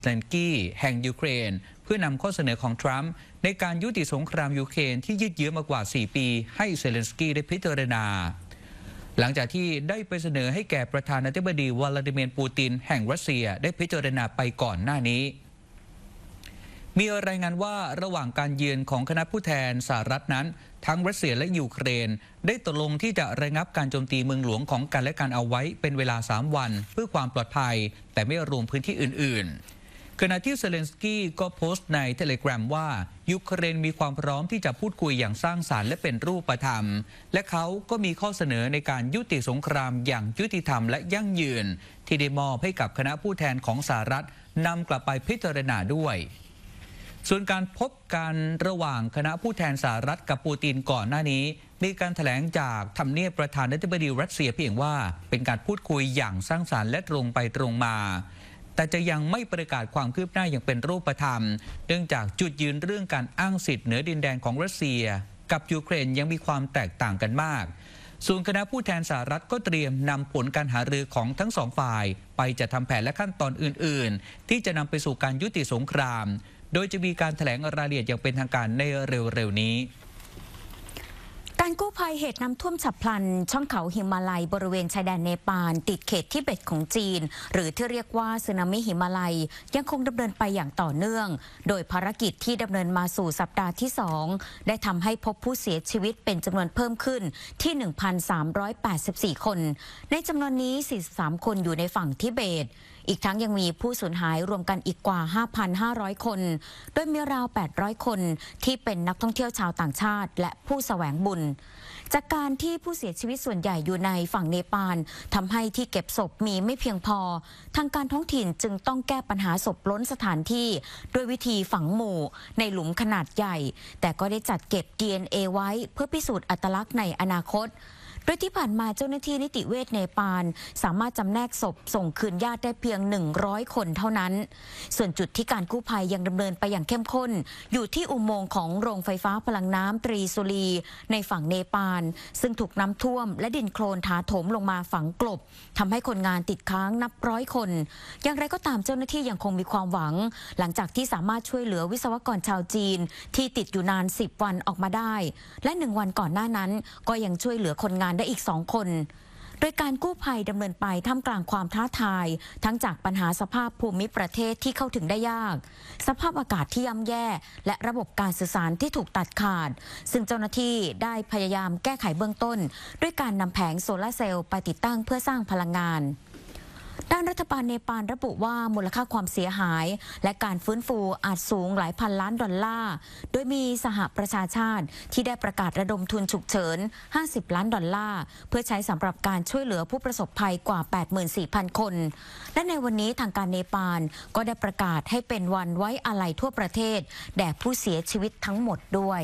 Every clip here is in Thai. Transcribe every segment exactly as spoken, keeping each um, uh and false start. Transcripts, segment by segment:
เซเลนสกี้แห่งยูเครนเพื่อนำข้อเสนอของทรัมป์ในการยุติสงครามยูเครนที่ยืดเยื้อมากว่า สี่ ปีให้เซเลนสกี้ได้พิจารณาหลังจากที่ได้ไปเสนอให้แก่ประธานาธิบดีวลาดิเมียร์ปูตินแห่งรัสเซียได้พิจารณาไปก่อนหน้านี้มีรายงานว่าระหว่างการเยือนของคณะผู้แทนสหรัฐนั้นทั้งรัสเซียและยูเครนได้ตกลงที่จะระงับการโจมตีเมืองหลวงของกันและกันเอาไว้เป็นเวลาสามวันเพื่อความปลอดภัยแต่ไม่รวมพื้นที่อื่นๆขณะที่เซเลนสกี้ก็โพสต์ในเทเลกราฟว่ายูเครนมีความพร้อมที่จะพูดคุยอย่างสร้างสรรค์และเป็นรูปธรรมและเขาก็มีข้อเสนอในการยุติสงครามอย่างยุติธรรมและยั่งยืนที่ได้มอบให้กับคณะผู้แทนของสหรัฐนำกลับไปพิจารณาด้วยส่วนการพบกันระหว่างคณะผู้แทนสหรัฐกับปูตินก่อนหน้านี้มีการแถลงจากทำเนียบประธานาธิบดีรัสเซียเพียงว่าเป็นการพูดคุยอย่างสร้างสรรค์และตรงไปตรงมาแต่จะยังไม่ประกาศความคืบหน้าอย่างเป็นรูปธรรมเนื่องจากจุดยืนเรื่องการอ้างสิทธิ์เหนือดินแดนของรัสเซียกับยูเครนยังมีความแตกต่างกันมากส่วนคณะผู้แทนสหรัฐก็เตรียมนำผลการหารือของทั้งสองฝ่ายไปจัดทำแผนและขั้นตอนอื่นๆที่จะนำไปสู่การยุติสงครามโดยจะมีการแถลงรายละเอียดอย่างเป็นทางการในเร็วๆนี้การกู้ภัยเหตุน้ำท่วมฉับพลันช่องเขาหิมาลัยบริเวณชายแดนเนปาลติดเขตทิเบตของจีนหรือที่เรียกว่าสึนามิหิมาลัยยังคงดำเนินไปอย่างต่อเนื่องโดยภารกิจที่ดำเนินมาสู่สัปดาห์ที่สองได้ทำให้พบผู้เสียชีวิตเป็นจำนวนเพิ่มขึ้นที่ หนึ่งพันสามร้อยแปดสิบสี่ คนในจำนวนนี้สี่สิบสามคนอยู่ในฝั่งทิเบตอีกทั้งยังมีผู้สูญหายรวมกันอีกกว่า ห้าพันห้าร้อย คนโดยมีราว แปดร้อย คนที่เป็นนักท่องเที่ยวชาวต่างชาติและผู้แสวงบุญจากการที่ผู้เสียชีวิตส่วนใหญ่อยู่ในฝั่งเนปาลทำให้ที่เก็บศพมีไม่เพียงพอทางการท้องถิ่นจึงต้องแก้ปัญหาศพล้นสถานที่ด้วยวิธีฝังหมู่ในหลุมขนาดใหญ่แต่ก็ได้จัดเก็บ ดี เอ็น เอ ไว้เพื่อพิสูจน์อัตลักษณ์ในอนาคตโดยที่ผ่านมาเจ้าหน้าที่นิติเวชเนปาลสามารถจำแนกศพส่งคืนญาติได้เพียงหนึ่งร้อยคนเท่านั้นส่วนจุดที่การกู้ภัยยังดำเนินไปอย่างเข้มข้นอยู่ที่อุโมงค์ของโรงไฟฟ้าพลังน้ำตรีสุรีในฝั่งเนปาลซึ่งถูกน้ำท่วมและดินโคลนถาโถมลงมาฝังกลบทำให้คนงานติดค้างนับร้อยคนอย่างไรก็ตามเจ้าหน้าที่ยังคงมีความหวังหลังจากที่สามารถช่วยเหลือวิศวกรชาวจีนที่ติดอยู่นานสิบวันออกมาได้และหนึ่งวันก่อนหน้านั้นก็ยังช่วยเหลือคนงานได้อีกสองคนโดยการกู้ภัยดำเนินไปท่ามกลางความท้าทายทั้งจากปัญหาสภาพภูมิประเทศที่เข้าถึงได้ยากสภาพอากาศที่ย่ำแย่และระบบการสื่อสารที่ถูกตัดขาดซึ่งเจ้าหน้าที่ได้พยายามแก้ไขเบื้องต้นด้วยการนำแผงโซลาร์เซลล์ไปติดตั้งเพื่อสร้างพลังงานด้านรัฐบาลเนปาลระบุว่ามูลค่าความเสียหายและการฟื้นฟูอาจสูงหลายพันล้านดอลลาร์โดยมีสหประชาชาติที่ได้ประกาศระดมทุนฉุกเฉินห้าสิบล้านดอลลาร์เพื่อใช้สำหรับการช่วยเหลือผู้ประสบภัยกว่า แปดหมื่นสี่พัน คนและในวันนี้ทางการเนปาลก็ได้ประกาศให้เป็นวันไว้อาลัยทั่วประเทศแด่ผู้เสียชีวิตทั้งหมดด้วย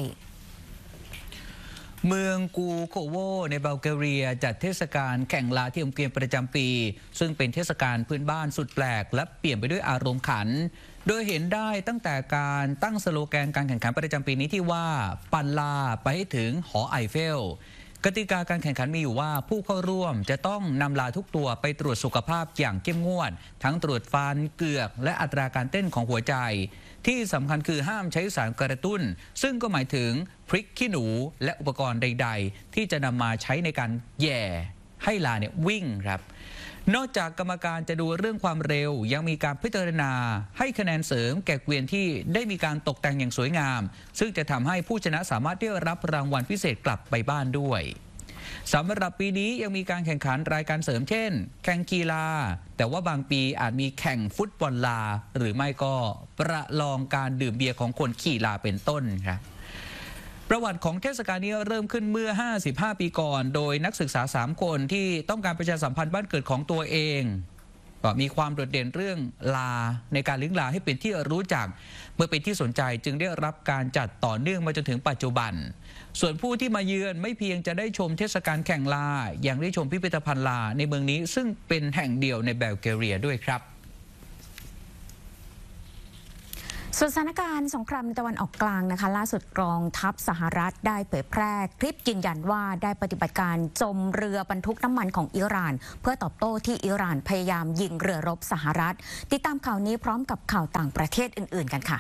เมืองกูโคโวในบัลแกเรียจัดเทศกาลแข่งลาที่อมเกมประจำปีซึ่งเป็นเทศกาลพื้นบ้านสุดแปลกและเปลี่ยนไปด้วยอารมณ์ขันโดยเห็นได้ตั้งแต่การตั้งสโลแกนการแข่งขันประจำปีนี้ที่ว่าปั่นลาไปให้ถึงหอไอเฟลกติกาการแข่งขันมีอยู่ว่าผู้เข้าร่วมจะต้องนำลาทุกตัวไปตรวจสุขภาพอย่างเข้มงวดทั้งตรวจฟันเกือกและอัตราการเต้นของหัวใจที่สำคัญคือห้ามใช้สารกระตุ้นซึ่งก็หมายถึงพริกขี้หนูและอุปกรณ์ใดๆที่จะนำมาใช้ในการแย่ให้ลาเนี่ยวิ่งครับนอกจากกรรมการจะดูเรื่องความเร็วยังมีการพิจารณาให้คะแนนเสริมแก่เกวียนที่ได้มีการตกแต่งอย่างสวยงามซึ่งจะทำให้ผู้ชนะสามารถได้รับรางวัลพิเศษกลับไปบ้านด้วยสำหรับปีนี้ยังมีการแข่งขันรายการเสริมเช่นแข่งกีฬาแต่ว่าบางปีอาจมีแข่งฟุตบอลลาหรือไม่ก็ประลองการดื่มเบียร์ของคนขี่ลาเป็นต้นครับประวัติของเทศกาลนี้เริ่มขึ้นเมื่อห้าสิบห้าปีก่อนโดยนักศึกษาสามคนที่ต้องการประชาสัมพันธ์บ้านเกิดของตัวเองก็มีความโดดเด่นเรื่องลาในการเลี้ยงลาให้เป็นที่รู้จักเมื่อเป็นที่สนใจจึงได้รับการจัดต่อเนื่องมาจนถึงปัจจุบันส่วนผู้ที่มาเยือนไม่เพียงจะได้ชมเทศกาลแข่งลายังได้ชมพิพิธภัณฑ์ลาในเมืองนี้ซึ่งเป็นแห่งเดียวในบัลแกเรียด้วยครับส่วนสถานการณ์สงครามในตะวันออกกลางนะคะล่าสุดกองทัพสหรัฐได้เผยแพร่คลิปยืนยันว่าได้ปฏิบัติการจมเรือบรรทุกน้ำมันของอิหร่านเพื่อตอบโต้ที่อิหร่านพยายามยิงเรือรบสหรัฐติดตามข่าวนี้พร้อมกับข่าวต่างประเทศอื่นๆกันค่ะ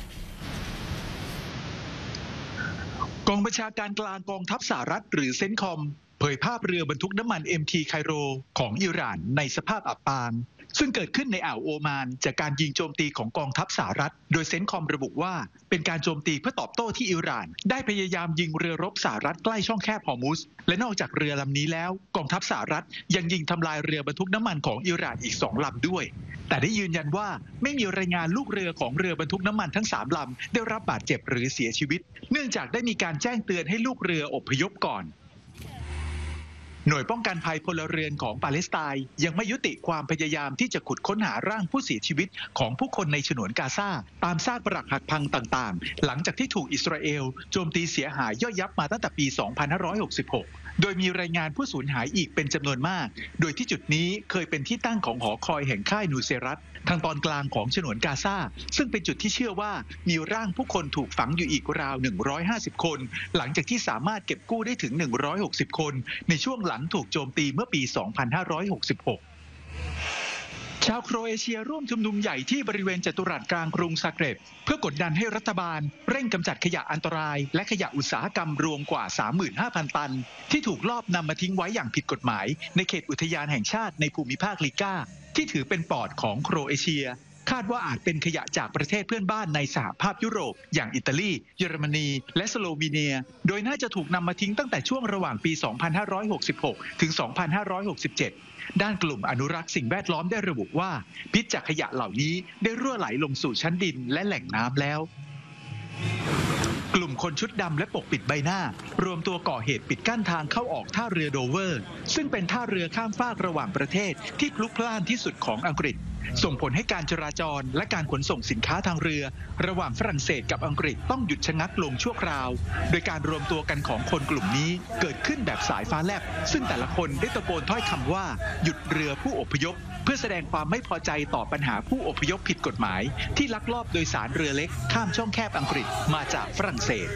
กองบัญชาการกลางกองทัพสหรัฐหรือเซนคอมเผยภาพเรือบรรทุกน้ำมัน เอ็ม ที ไคโรของอิหร่านในสภาพอับปางซึ่งเกิดขึ้นในอ่าวโอมานจากการยิงโจมตีของกองทัพสหรัฐโดยเซนคอมระบุว่าเป็นการโจมตีเพื่อตอบโต้ที่อิหร่านได้พยายามยิงเรือรบสหรัฐใกล้ช่องแคบฮอร์มุสและนอกจากเรือลำนี้แล้วกองทัพสหรัฐยังยิงทำลายเรือบรรทุกน้ำมันของอิหร่านอีกสองลำด้วยแต่ได้ยืนยันว่าไม่มีรายงานลูกเรือของเรือบรรทุกน้ำมันทั้งสามลำได้รับบาดเจ็บหรือเสียชีวิตเนื่องจากได้มีการแจ้งเตือนให้ลูกเรืออพยพก่อนหน่วยป้องกันภัยพลเรือนของปาเลสไตน์ยังไม่ยุติความพยายามที่จะขุดค้นหาร่างผู้เสียชีวิตของผู้คนในฉนวนกาซาตามซากปรักหักพังต่างๆหลังจากที่ถูกอิสราเอลโจมตีเสียหายย่อยยับมาตั้งแต่ปี สองพันห้าร้อยหกสิบหก โดยมีรายงานผู้สูญหายอีกเป็นจำนวนมากโดยที่จุดนี้เคยเป็นที่ตั้งของหอคอยแห่งค่ายนูเซรัตทางตอนกลางของฉนวนกาซาซึ่งเป็นจุดที่เชื่อว่ามีร่างผู้คนถูกฝังอยู่อีกราวหนึ่งร้อยห้าสิบคนหลังจากที่สามารถเก็บกู้ได้ถึงหนึ่งร้อยหกสิบคนในช่วงหลังถูกโจมตีเมื่อปี สองพันห้าร้อยหกสิบหก ชาวโครเอเชียร่วมชุมนุมใหญ่ที่บริเวณจัตุรัสกลางกรุงซาเกร็บเพื่อกดดันให้รัฐบาลเร่งกำจัดขยะอันตรายและขยะอุตสาหกรรมรวมกว่า สามหมื่นห้าพัน ตันที่ถูกลอบนำมาทิ้งไว้อย่างผิดกฎหมายในเขตอุทยานแห่งชาติในภูมิภาคลิกาที่ถือเป็นปอดของโครเอเชียคาดว่าอาจเป็นขยะจากประเทศเพื่อนบ้านในสหภาพยุโรปอย่างอิตาลีเยอรมนีและสโลวีเนียโดยน่าจะถูกนำมาทิ้งตั้งแต่ช่วงระหว่างปี สองพันห้าร้อยหกสิบหก ถึง สองพันห้าร้อยหกสิบเจ็ด ด้านกลุ่มอนุรักษ์สิ่งแวดล้อมได้ระบุว่าพิษจากขยะเหล่านี้ได้รั่วไหลลงสู่ชั้นดินและแหล่งน้ำแล้วกลุ่มคนชุดดำและปกปิดใบหน้ารวมตัวก่อเหตุปิดกั้นทางเข้าออกท่าเรือโดเวอร์ซึ่งเป็นท่าเรือข้ามฟากระหว่างประเทศที่พลุกพล่านที่สุดของอังกฤษส่งผลให้การจราจรและการขนส่งสินค้าทางเรือระหว่างฝรั่งเศสกับอังกฤษต้องหยุดชะงักลงชั่วคราวโดยการรวมตัวกันของคนกลุ่มนี้เกิดขึ้นแบบสายฟ้าแลบซึ่งแต่ละคนได้ตะโกนถ้อยคำว่าหยุดเรือผู้อพยพเพื่อแสดงความไม่พอใจต่อปัญหาผู้อพยพผิดกฎหมายที่ลักลอบโดยสารเรือเล็กข้ามช่องแคบอังกฤษมาจากฝรั่งเศส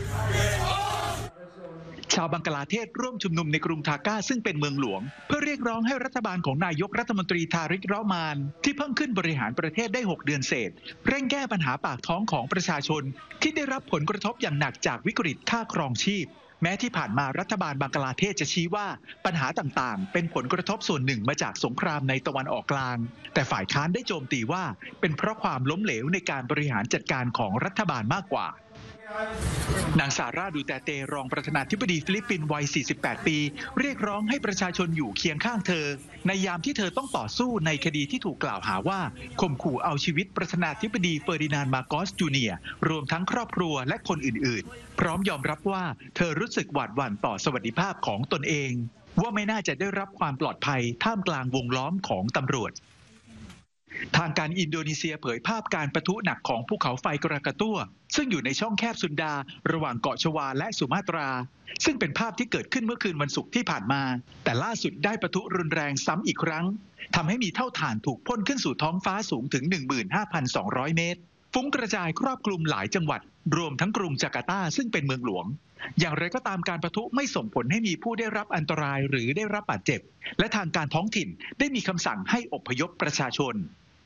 ชาวบังกลาเทศร่วมชุมนุมในกรุงทาก้าซึ่งเป็นเมืองหลวงเพื่อเรียกร้องให้รัฐบาลของนายกรัฐมนตรีทาริก รอมานที่เพิ่งขึ้นบริหารประเทศได้หกเดือนเศษเร่งแก้ปัญหาปากท้องของประชาชนที่ได้รับผลกระทบอย่างหนักจากวิกฤตค่าครองชีพแม้ที่ผ่านมารัฐบาลบังกลาเทศจะชี้ว่าปัญหาต่างๆเป็นผลกระทบส่วนหนึ่งมาจากสงครามในตะวันออกกลางแต่ฝ่ายค้านได้โจมตีว่าเป็นเพราะความล้มเหลวในการบริหารจัดการของรัฐบาลมากกว่านางซาร่า ดูเตเตรองประธานาธิบดีฟิลิปปินส์วัย สี่สิบแปด ปีเรียกร้องให้ประชาชนอยู่เคียงข้างเธอในยามที่เธอต้องต่อสู้ในคดีที่ถูกกล่าวหาว่าข่มขู่เอาชีวิตประธานาธิบดีเฟอร์ดินานด์ มาโกส จูเนียร์รวมทั้งครอบครัวและคนอื่นๆพร้อมยอมรับว่าเธอรู้สึกหวาดหวั่นต่อสวัสดิภาพของตนเองว่าไม่น่าจะได้รับความปลอดภัยท่ามกลางวงล้อมของตำรวจทางการอินโดนีเซียเผยภาพการปะทุหนักของภูเขาไฟกรากาตัวซึ่งอยู่ในช่องแคบซุนดาระหว่างเกาะชวาและสุมาตราซึ่งเป็นภาพที่เกิดขึ้นเมื่อคืนวันศุกร์ที่ผ่านมาแต่ล่าสุดได้ปะทุรุนแรงซ้ำอีกครั้งทำให้มีเท่าฐานถูกพ่นขึ้นสู่ท้องฟ้าสูงถึง หนึ่งหมื่นห้าพันสองร้อย เมตรฟุ้งกระจายครอบคลุมหลายจังหวัดรวมทั้งกรุงจาการ์ตาซึ่งเป็นเมืองหลวงอย่างไรก็ตามการปะทุไม่ส่งผลให้มีผู้ได้รับอันตรายหรือได้รับบาดเจ็บและทางการท้องถิ่นได้มีคำสั่งให้อพยพประชาชน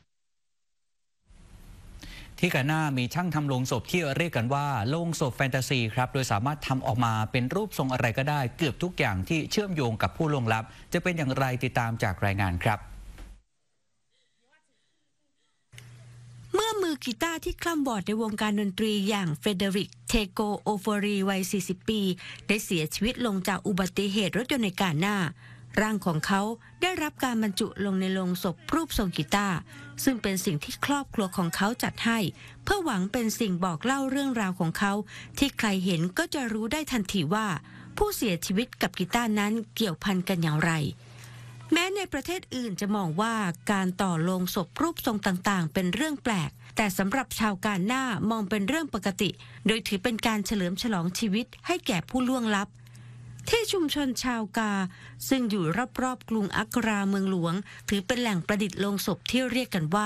ที่กาหน้ามีช่างทำโลงศพที่เรียกกันว่าโลงศพแฟนตาซีครับโดยสามารถทำออกมาเป็นรูปทรงอะไรก็ได้เกือบทุกอย่างที่เชื่อมโยงกับผู้ล่วงลับจะเป็นอย่างไรติดตามจากรายงานครับเมื่อมือกีตาร์ที่คล่ำวอดในวงการดนตรีอย่างเฟเดริก เทโกโอฟอรีวัย สี่สิบ ปีได้เสียชีวิตลงจากอุบัติเหตุรถยนต์ในกาหน้าร่างของเขาได้รับการบรรจุลงในโลงศพรูปทรงกีตาร์ซึ่งเป็นสิ่งที่ครอบครัวของเขาจัดให้เพื่อหวังเป็นสิ่งบอกเล่าเรื่องราวของเขาที่ใครเห็นก็จะรู้ได้ทันทีว่าผู้เสียชีวิตกับกีตาร์นั้นเกี่ยวพันกันอย่างไรแม้ในประเทศอื่นจะมองว่าการต่อโลงศพรูปทรงต่างๆเป็นเรื่องแปลกแต่สำหรับชาวกาหน้ามองเป็นเรื่องปกติโดยถือเป็นการเฉลิมฉลองชีวิตให้แก่ผู้ล่วงลับที่ชุมชนชาวกาซึ่งอยู่รอบๆกรุงอักราเมืองหลวงถือเป็นแหล่งประดิษฐ์โลงศพที่เรียกกันว่า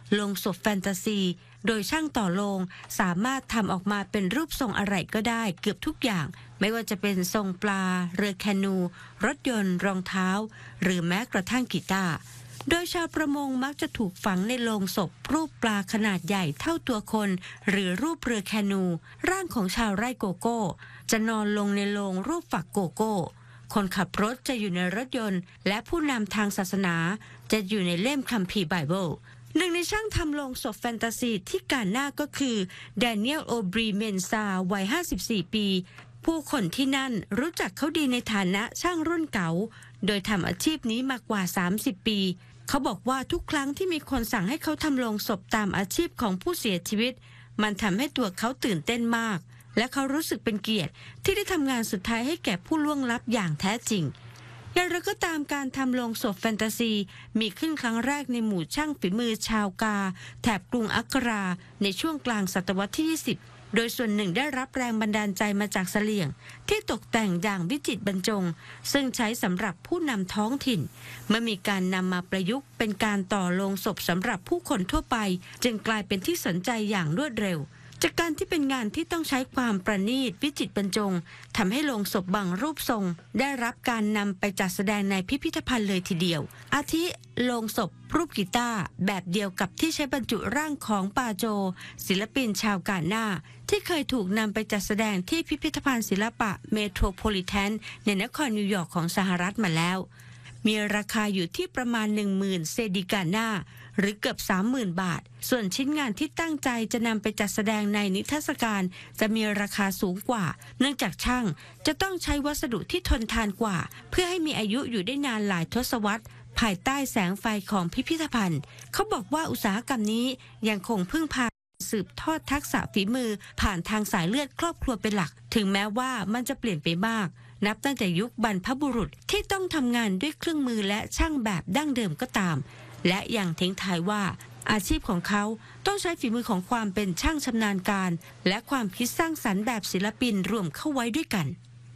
โลงศพแฟนตาซีโดยช่างต่อโลงสามารถทำออกมาเป็นรูปทรงอะไรก็ได้เกือบทุกอย่างไม่ว่าจะเป็นทรงปลาเรือแคนูรถยนต์รองเท้าหรือแม้กระทั่งกีตาร์โดยชาวประมงมักจะถูกฝังในโลงศพรูปปลาขนาดใหญ่เท่าตัวคนหรือรูปเรือแคนูร่างของชาวไร่โกโก้จะนอนลงในโลงรูปฝักโกโก้คนขับรถจะอยู่ในรถยนต์และผู้นำทางศาสนาจะอยู่ในเล่มคัมภีร์ไบเบิลหนึ่งในช่างทำโลงศพแฟนตาซีที่การหน้าก็คือแดเนียลโอบรีเมนซาวัยห้าสิบสี่ปีผู้คนที่นั่นรู้จักเขาดีในฐานะช่างรุ่นเก่าโดยทำอาชีพนี้มากว่าสามสิบปีเขาบอกว่าทุกครั้งที่มีคนสั่งให้เขาทำโลงศพตามอาชีพของผู้เสียชีวิตมันทำให้ตัวเขาตื่นเต้นมากและเขารู้สึกเป็นเกียรติที่ได้ทำงานสุดท้ายให้แก่ผู้ล่วงลับอย่างแท้จริงอย่างไรก็ตามการทำโลงศพแฟนตาซีมีขึ้นครั้งแรกในหมู่ช่างฝีมือชาวกาแถบกรุงอักราในช่วงกลางศตวรรษที่ยี่สิบโดยส่วนหนึ่งได้รับแรงบันดาลใจมาจากเสลี่ยงที่ตกแต่งอย่างวิจิตรบรรจงซึ่งใช้สำหรับผู้นำท้องถิ่นเมื่อมีการนำมาประยุกต์เป็นการต่อโลงศพสำหรับผู้คนทั่วไปจึงกลายเป็นที่สนใจอย่างรวดเร็วจากการที่เป็นงานที่ต้องใช้ความประณีตวิจิตรบรรจงทำให้โลงศพบางรูปทรงได้รับการนำไปจัดแสดงในพิพิธภัณฑ์เลยทีเดียวอาทิโลงศพรูปกีตาร์แบบเดียวกับที่ใช้บรรจุร่างของปาโจศิลปินชาวกาน่าที่เคยถูกนำไปจัดแสดงที่พิพิธภัณฑ์ศิลปะเมโทรโพลิแทนในนครนิวยอร์กของสหรัฐมาแล้วมีราคาอยู่ที่ประมาณ หนึ่งหมื่น เซดิกาน่าหรือเกือบ สามหมื่น บาทส่วนชิ้นงานที่ตั้งใจจะนำไปจัดแสดงในนิทรรศการจะมีราคาสูงกว่าเนื่องจากช่างจะต้องใช้วัสดุที่ทนทานกว่าเพื่อให้มีอายุอยู่ได้นานหลายทศวรรษภายใต้แสงไฟของพิพิธภัณฑ์เขาบอกว่าอุตสาหกรรมนี้ยังคงพึ่งพาสืบทอดทักษะฝีมือผ่านทางสายเลือดครอบครัวเป็นหลักถึงแม้ว่ามันจะเปลี่ยนไปมากนับตั้งแต่ยุคบรรพบุรุษที่ต้องทำงานด้วยเครื่องมือและช่างแบบดั้งเดิมก็ตามและยังทิ้งท้ายว่าอาชีพของเขาต้องใช้ฝีมือของความเป็นช่างชำนาญการและความคิดสร้างสรรค์แบบศิลปินรวมเข้าไว้ด้วยกัน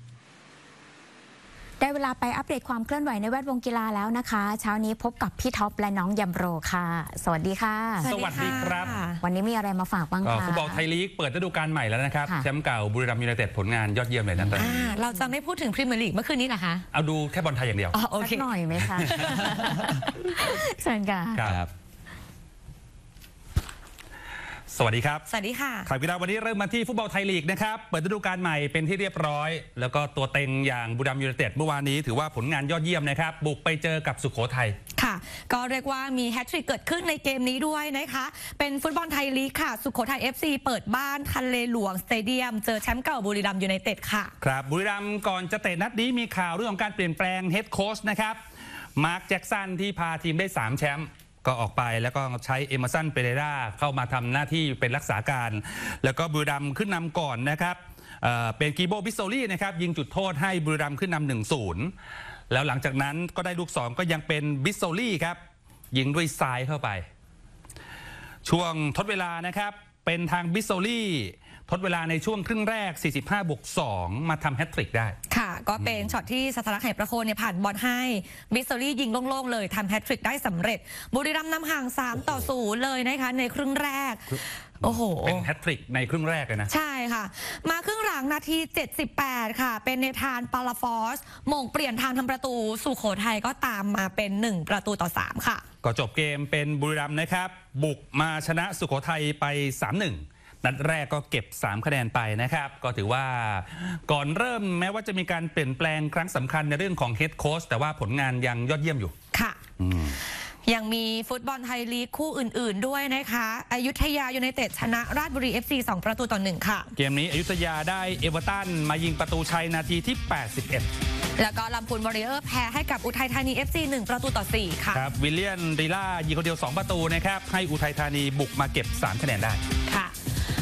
ได้เวลาไปอัปเดตความเคลื่อนไหวในแวดวงกีฬาแล้วนะคะเช้านี้พบกับพี่ท็อปและน้องยัมโรค่ะสวัสดีค่ะสวัสดีครับวันนี้มีอะไรมาฝากบ้างคะฟุตบอลไทยลีกเปิดฤดูกาลใหม่แล้วนะครับแชมป์เก่าบุรีรัมย์ยูไนเต็ดผลงานยอดเยี่ยมเลยนะตอนนี้เราจะไม่พูดถึงพรีเมียร์ลีกเมื่อคืนนี้เหรอคะเอาดูแค่บอลไทยอย่างเดียวโอเคหน่อยไหมคะเชิญค่ะครับสวัสดีครับสวัสดีค่ะข่าวกีฬาวันนี้เริ่มมาที่ฟุตบอลไทยลีกนะครับเปิดฤดูกาลใหม่เป็นที่เรียบร้อยแล้วก็ตัวเต็งอย่างบุรีรัมย์ยูไนเต็ดเมื่อวานนี้ถือว่าผลงานยอดเยี่ยมนะครับบุกไปเจอกับสุโขทัยค่ะก็เรียกว่ามีแฮตทริกเกิดขึ้นในเกมนี้ด้วยนะคะเป็นฟุตบอลไทยลีกค่ะสุโขทัย เอฟ ซี เปิดบ้านทะเลหลวงสเตเดียมเจอแชมป์เก่าบุรีรัมย์ยูไนเต็ดค่ะครับบุรีรัมย์ก่อนจะเตะนัดนี้มีข่าวเรื่องของการเปลี่ยนแปลงเฮดโค้ชนะครับมาร์คแจ็คสันที่พาทีมได้สามแชมป์ก็ออกไปแล้วก็ใช้เอเมอร์สันเปเรราเข้ามาทำหน้าที่เป็นรักษาการแล้วก็บุรีรัมย์ขึ้นนำก่อนนะครับ เ, เป็นกีโบบิสโซลี่นะครับยิงจุดโทษให้บุรีรัมย์ขึ้นนำ หนึ่งศูนย์ แล้วหลังจากนั้นก็ได้ลูกสองก็ยังเป็นบิสโซลี่ครับยิงด้วยซ้ายเข้าไปช่วงทดเวลานะครับเป็นทางบิสโซลี่ทดเวลาในช่วงครึ่งแรก สี่สิบห้าบวกสอง มาทำแฮตทริกได้ค่ะก็เป็นช็อตที่สัทลักษณ์ไหประโคนเนี่ยผ่านบอลให้บิสโซลี่ยิงโล่งๆเลยทำแฮตทริกได้สำเร็จบุรีรัมย์นำห่างสามต่อศูนย์เลยนะคะในครึ่งแรกโอ้โหเป็นแฮตทริกในครึ่งแรกเลยนะใช่ค่ะมาครึ่งหลังนาทีเจ็ดสิบแปดค่ะเป็นเนธานปาลาฟอสมงเปลี่ยนทางทำประตูสุโขทัยก็ตามมาเป็นหนึ่งประตูต่อสามค่ะก็จบเกมเป็นบุรีรัมย์นะครับบุกมาชนะสุโขทัยไป สามหนึ่งนัดแรกก็เก็บสามคะแนนไปนะครับก็ถือว่าก่อนเริ่มแม้ว่าจะมีการเปลี่ยนแปลงครั้งสำคัญในเรื่องของเฮดโค้ชแต่ว่าผลงานยังยอดเยี่ยมอยู่ค่ะยังมีฟุตบอลไทยลีกคู่อื่นๆด้วยนะคะอยุธยายูไนเต็ดชนะราชบุรี เอฟ ซี สองประตูต่อหนึ่งค่ะเกมนี้อยุธยาได้เอเวอร์ตันมายิงประตูชัยนาทีที่แปดสิบเอ็ดแล้วก็ลำพูนวอริเออร์แพ้ให้กับอุทัยธานี เอฟ ซี หนึ่งประตูต่อสี่ค่ะครับวิลเลียนดีล่ายิงคนเดียวสองประตูนะครับให้อุทัยธานีบุกมาเก็บสามคะแนนได้ค่ะ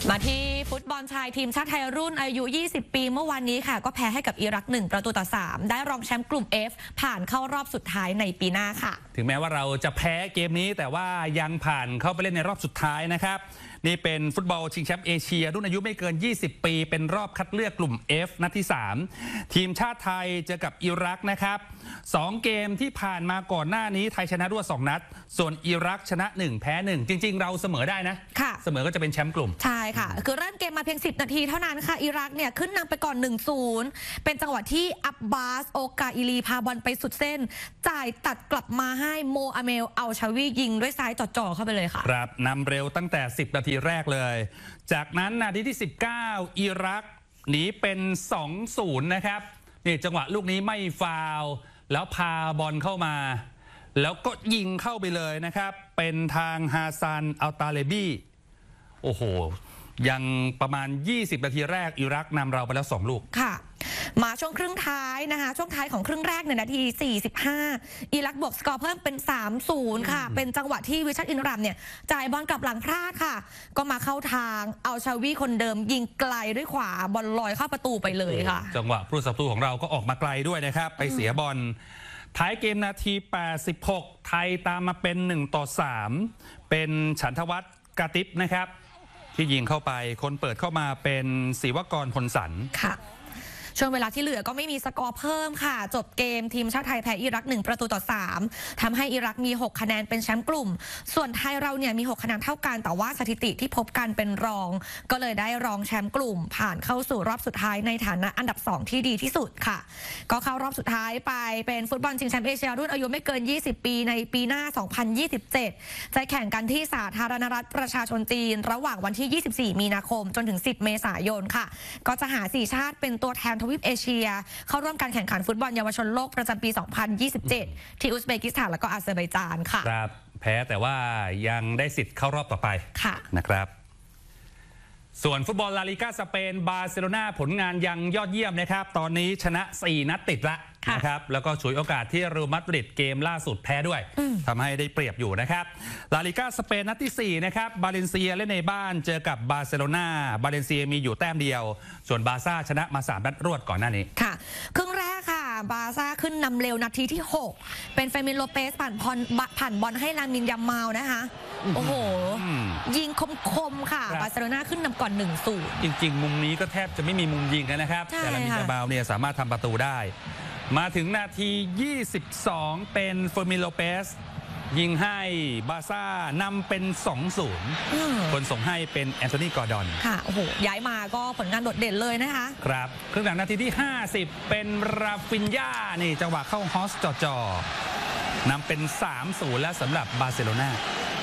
มาที่ฟุตบอลชายทีมชาติไทยรุ่นอายุ ยี่สิบ ปีเมื่อวานนี้ค่ะก็แพ้ให้กับอิรักหนึ่งประตูต่อสามได้รองแชมป์กลุ่ม F ผ่านเข้ารอบสุดท้ายในปีหน้าค่ะถึงแม้ว่าเราจะแพ้เกมนี้แต่ว่ายังผ่านเข้าไปเล่นในรอบสุดท้ายนะครับนี่เป็นฟุตบอลชิงแชมป์เอเชียรุ่นอายุไม่เกิน ยี่สิบ ปีเป็นรอบคัดเลือกกลุ่ม F นัดที่ สาม ทีมชาติไทยเจอกับอิรักนะครับสองเกมที่ผ่านมาก่อนหน้านี้ไทยชนะรวดสองนัดส่วนอิรักชนะหนึ่งแพ้หนึ่งจริงๆเราเสมอได้นะค่ะเสมอก็จะเป็นแชมป์กลุ่มใช่ค่ะคือเริ่มเกมมาเพียงสิบนาทีเท่านั้นค่ะอิรักเนี่ยขึ้นนำไปก่อน หนึ่งศูนย์ เป็นจังหวะที่อับบาสโอกาอิลีพาบอลไปสุดเส้นจ่ายตัดกลับมาให้โมอาเมลเอาชาวียิงด้วยซ้ายจ่อๆเข้าไปเลยค่ะครับนำเร็วตั้งแต่สิบนาทีแรกเลยจากนั้นนาทีที่สิบเก้าอิรักหนีเป็น สองศูนย์ นะครับนี่จังหวะลูกนี้ไม่ฟาวล์แล้วพาบอลเข้ามาแล้วก็ยิงเข้าไปเลยนะครับเป็นทางฮาซานอัลตาเลบีโอ้โหยังประมาณยี่สิบนาทีแรกอิรักนำเราไปแล้วสองลูกค่ะมาช่วงครึ่งท้ายนะคะช่วงท้ายของครึ่งแรกในนาทีสี่สิบห้าอิรักบวกสกอร์เพิ่มเป็น สามศูนย์ ค่ะเป็นจังหวะที่วิชัดอินรัมเนี่ยจ่ายบอลกลับหลังพลาดค่ะก็มาเข้าทางเอาชาวีคนเดิมยิงไกลด้วยขวาบอลลอยเข้าประตูไปเลยค่ะจังหวะผู้สับประตูของเราก็ออกมาไกลด้วยนะครับไปเสียบอลท้ายเกมนาทีแปดสิบหกไทยตามมาเป็นหนึ่งต่อสามเป็นฉันทวัฒน์กาติบนะครับที่ยิงเข้าไปคนเปิดเข้ามาเป็นศิวกรพลสันค่ะช่วงเวลาที่เหลือก็ไม่มีสกอร์เพิ่มค่ะจบเกมทีมชาติไทยแพ้อิรักหนึ่งประตูต่อสามทำให้อิรักมีหกคะแนนเป็นแชมป์กลุ่มส่วนไทยเราเนี่ยมีหกคะแนนเท่ากันแต่ว่าสถิติที่พบกันเป็นรองก็เลยได้รองแชมป์กลุ่มผ่านเข้าสู่รอบสุดท้ายในฐานะอันดับสองที่ดีที่สุดค่ะก็เข้ารอบสุดท้ายไปเป็นฟุตบอลชิงแชมป์เอเชียรุ่นอายุไม่เกินยี่สิบปีในปีหน้าสองพันยี่สิบเจ็ดจะแข่งกันที่สาธารณรัฐประชาชนจีนระหว่างวันที่ยี่สิบสี่มีนาคมจนถึงสิบเมษายนค่ะก็จะหาสี่ชาติเป็นตัวแทนทวีปเอเชียเข้าร่วมการแข่งขันฟุตบอลเยาวชนโลกประจำปี สองพันยี่สิบเจ็ด ที่อุซเบกิสถานและก็อาเซอร์ไบจานค่ะครับแพ้แต่ว่ายังได้สิทธิ์เข้ารอบต่อไปค่ะนะครับส่วนฟุตบอลลาลิก้าสเปนบาร์เซโลนาผลงานยังยอดเยี่ยมนะครับตอนนี้ชนะสี่นัดติดละนะครับแล้วก็ฉวยโอกาสที่เรอัลมาดริดเกมล่าสุดแพ้ด้วยทำให้ได้เปรียบอยู่นะครับลาลิก้าสเปนนัดที่สี่นะครับบาเลนเซียเล่นในบ้านเจอกับบาร์เซโลนาบาเลนเซียมีอยู่แต้มเดียวส่วนบาร์ซ่าชนะมาสามนัดรวดก่อนหน้านี้ค่ะครึ่งแรกค่ะบาร์ซ่าขึ้นนำเร็วนาทีที่หกเป็นเฟมินโลเปสผ่านบอลผ่านบอลให้ลามินยามาลนะคะโอ้โหยิงคมๆค่ะบาร์เซโลนาขึ้นนำก่อน หนึ่งศูนย์จริงๆมุมนี้ก็แทบจะไม่มีมุมยิงนะครับแต่ลามินยามาลเนี่ยสามารถทำประตูได้มาถึงนาทียี่สิบสองเป็นเฟอร์มินโลเปสยิงให้บาร์ซ่านำเป็น สองศูนย์ คนส่งให้เป็นแอนโทนีกอร์ดอนค่ะโอ้โหย้ายมาก็ผลงานโดดเด่นเลยนะคะครับครึ่งหลังนาทีที่ห้าสิบเป็นราฟินญานี่จังหวะเข้าฮอสจ่อๆนำเป็น สามศูนย์ แล้วสำหรับบาร์เซโลนา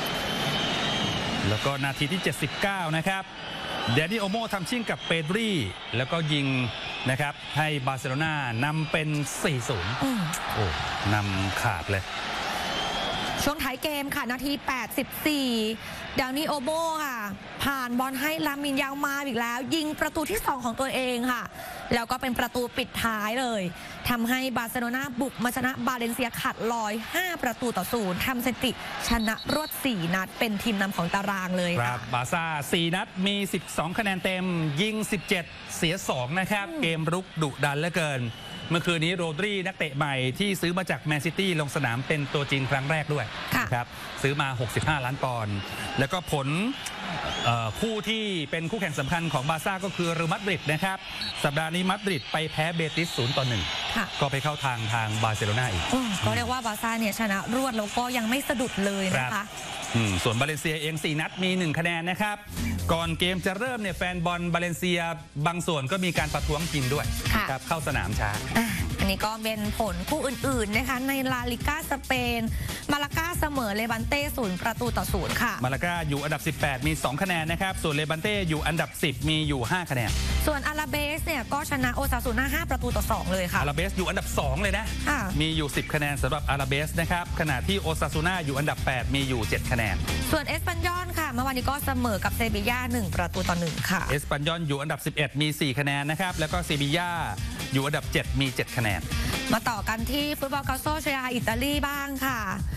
แล้วก็นาทีที่เจ็ดสิบเก้านะครับเดนิโอโมทำชิ่งกับเปดรีแล้วก็ยิงนะครับให้บาร์เซโลนานำเป็น สี่ศูนย์ โอ้นำขาดเลยช่วงท้ายเกมค่ะนาทีแปดสิบสี่เดนิโอโมค่ะผ่านบอลให้ลามินยามาลอีกแล้วยิงประตูที่สองของตัวเองค่ะแล้วก็เป็นประตูปิดท้ายเลยทำให้บาร์เซโลนาบุกมาชนะบาเลนเซียขาดลอยห้าประตูต่อศูนย์ทำสถิติชนะรวดสี่นัดเป็นทีมนำของตารางเลยครับบาร์ซ่าสี่นัดมีสิบสองคะแนนเต็มยิงสิบเจ็ดเสียสองนะครับเกมรุกดุดันเหลือเกินเมื่อคืนนี้โรดรีนักเตะใหม่ที่ซื้อมาจากแมนซิตี้ลงสนามเป็นตัวจริงครั้งแรกด้วยครับซื้อมาหกสิบห้าล้านปอนด์แล้วก็ผลคู่ที่เป็นคู่แข่งสำคัญของบาร์ซ่าก็คือเรอัลมาดริดนะครับสัปดาห์นี้มาดริดไปแพ้เบติสศูนย์ต่อหนึ่งก็ไปเข้าทางทางบาร์เซโลนาอีกก็เรียกว่าบาร์ซ่าเนี่ยชนะรวดแล้วก็ยังไม่สะดุดเลยนะคะส่วนบาเลนเซียเองสี่นัดมีหนึ่งคะแนนนะครับก่อนเกมจะเริ่มเนี่ยแฟนบอลบาเลนเซียบางส่วนก็มีการประท้วงทีมด้วยครับเข้าสนามช้าอันนี้ก็เป็นผลคู่อื่นๆนะคะในลาลิก้าสเปนมาลาก้าเสมอเลบันเต้ศูนย์ประตูต่อศูนย์ค่ะมาลาก้าอยู่อันดับสิบแปดมีสองคะแนนนะครับส่วนเลบันเต้อยู่อันดับสิบมีอยู่ห้าคะแนนส่วนอาราเบสเนี่ยก็ชนะโอซาซูน่าห้าประตูต่อสองเลยค่ะอาราเบสอยู่อันดับสองเลยนะมีอยู่สิบคะแนนสำหรับอาราเบสนะครับขณะที่โอซาซูน่าอยู่อันดับแปดมีอยู่เจ็ดคะแนนส่วนเอสปันยอนค่ะเมื่อวานนี้ก็เสมอกับเซบีย่าหนึ่งประตูต่อหนึ่งค่ะเอสปันยอนอยู่อันดับสิบเอ็ดมีสี่คะแนนนะครับแล้วก็เซบีย่าอยู่อันดับเจ็ดมีเจ็ดคะแนนมาต่อกันที่ฟุตบอลคาโซเชียอิตาลีบ้างค่ะ